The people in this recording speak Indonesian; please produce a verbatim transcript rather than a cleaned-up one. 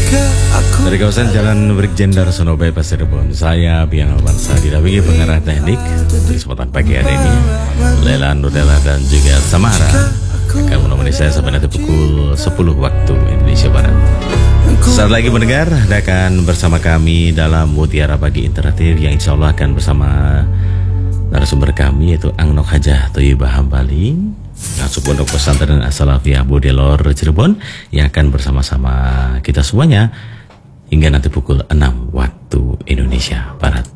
Dari kawasan Jalan Brigjen Darsono Bypass Cirebon, saya Biang Alwansa didampingi pengarah teknik di kesempatan pagi hari ini, Lela Nurdela dan juga Samara akan menemani saya sampai nanti pukul sepuluh waktu Indonesia Barat. Saat lagi mendengar, Anda akan bersama kami dalam Mutiara Pagi Interaktif yang insya Allah akan bersama narasumber kami yaitu Angnok Hajah Thayyibah Hambaling, Ngasuh Pondok Pesantren As-Salafiyah Bodelor Cirebon, yang akan bersama-sama kita semuanya hingga nanti pukul enam waktu Indonesia Barat.